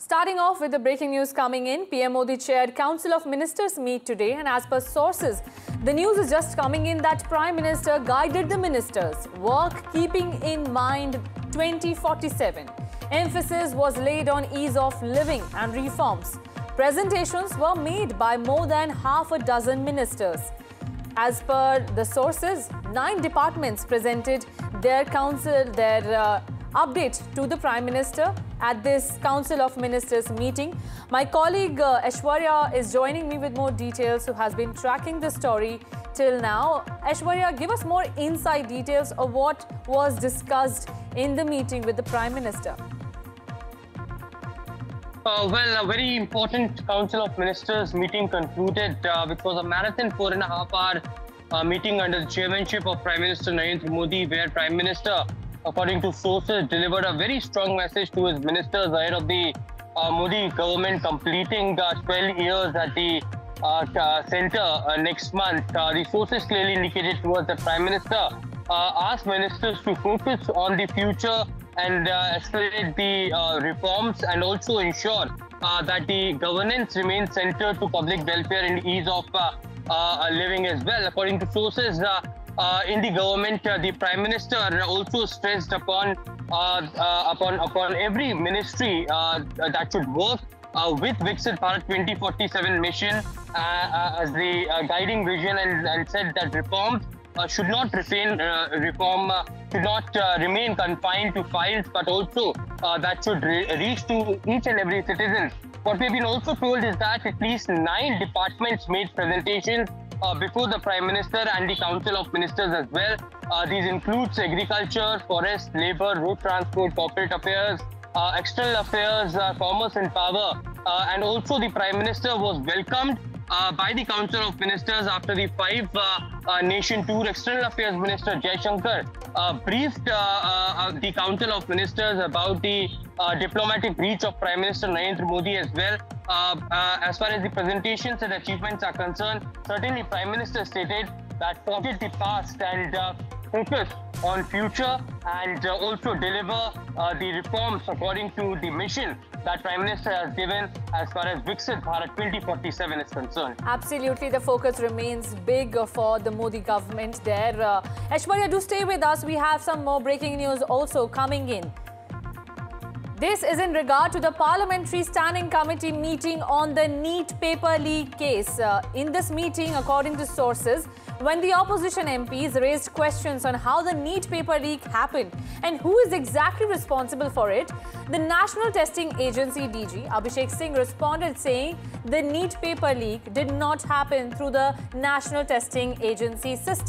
Starting off with the breaking news coming in, PM Modi chaired Council of Ministers meet today, and as per sources, the news is just coming in that Prime Minister guided the ministers work keeping in mind 2047. Emphasis was laid on ease of living and reforms. Presentations were made by more than half a dozen ministers. As per the sources, 9 departments presented their update to the Prime Minister at this Council of Ministers meeting. My colleague Aishwarya is joining me with more details, who has been tracking the story till now. Aishwarya, give us more inside details of what was discussed in the meeting with the Prime Minister. Well, a very important Council of Ministers meeting concluded, which was a marathon 4.5-hour meeting under the chairmanship of Prime Minister Narendra Modi, where Prime Minister, according to sources, delivered a very strong message to his ministers ahead of the Modi government completing 12 years at the centre next month. The sources clearly indicated towards the Prime Minister asked ministers to focus on the future and accelerate the reforms, and also ensure that the governance remains centered to public welfare and ease of living as well. According to sources in the government, the Prime Minister also stressed upon every ministry that should work with Viksit Bharat 2047 mission as the guiding vision, and said that reforms should not remain confined to files, but also that should reach to each and every citizen. What we've been also told is that at least 9 departments made presentations before the Prime Minister and the Council of Ministers as well. These includes agriculture, forest, labour, road transport, corporate affairs, external affairs, commerce and power. And also the Prime Minister was welcomed by the Council of Ministers after the 5-nation tour. External Affairs Minister Jaishankar briefed the Council of Ministers about the diplomatic reach of Prime Minister Narendra Modi as well. As far as the presentations and achievements are concerned, certainly Prime Minister stated that forget the past and focus on future, and also deliver the reforms according to the mission that Prime Minister has given as far as Viksit Bharat 2047 is concerned. Absolutely, the focus remains big for the Modi government there. Aishwarya, do stay with us. We have some more breaking news also coming in. This is in regard to the Parliamentary Standing Committee meeting on the NEET paper leak case. In this meeting, according to sources, when the opposition MPs raised questions on how the NEET paper leak happened and who is exactly responsible for it, the National Testing Agency DG Abhishek Singh responded saying the NEET paper leak did not happen through the National Testing Agency system.